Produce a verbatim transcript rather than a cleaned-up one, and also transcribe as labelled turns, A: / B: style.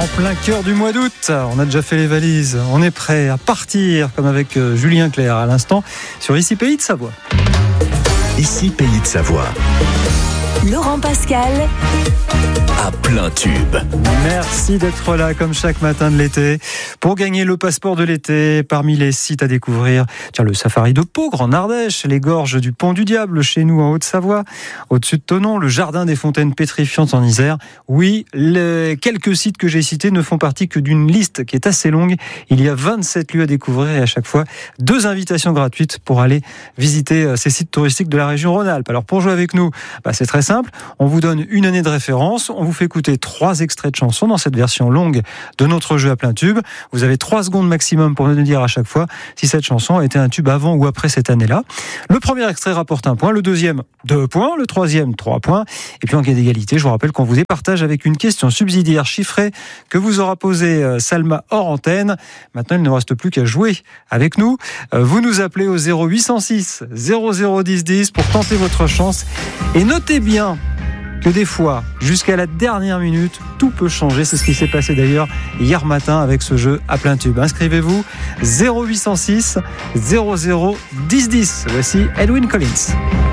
A: En plein cœur du mois d'août, on a déjà fait les valises, on est prêt à partir, comme avec Julien Clerc à l'instant, sur Ici Pays de Savoie.
B: Ici Pays de Savoie.
C: Laurent Pascal
B: à plein tube.
A: Merci d'être là comme chaque matin de l'été pour gagner le passeport de l'été. Parmi les sites à découvrir, tiens, le safari de Peaugres en Ardèche, les gorges du Pont du Diable chez nous en Haute-Savoie, au-dessus de Thonon, le jardin des fontaines pétrifiantes en Isère. Oui, les quelques sites que j'ai cités ne font partie que d'une liste qui est assez longue. Il y a vingt-sept lieux à découvrir et à chaque fois deux invitations gratuites pour aller visiter ces sites touristiques de la région Rhône-Alpes. Alors pour jouer avec nous, bah, c'est très simple. On vous donne une année de référence. On vous fait écouter trois extraits de chansons dans cette version longue de notre jeu à plein tube. Vous avez trois secondes maximum pour nous dire à chaque fois si cette chanson a été un tube avant ou après cette année-là. Le premier extrait rapporte un point, le deuxième deux points, le troisième trois points. Et puis en cas d'égalité, je vous rappelle qu'on vous départage avec une question subsidiaire chiffrée que vous aura posée Salma hors antenne. Maintenant, il ne reste plus qu'à jouer avec nous. Vous nous appelez au zéro huit cent six zéro zéro dix dix pour tenter votre chance. Et notez bien que des fois, jusqu'à la dernière minute, tout peut changer. C'est ce qui s'est passé d'ailleurs hier matin avec ce jeu à plein tube. Inscrivez-vous zéro huit cent six zéro zéro dix dix. Voici Edwyn Collins.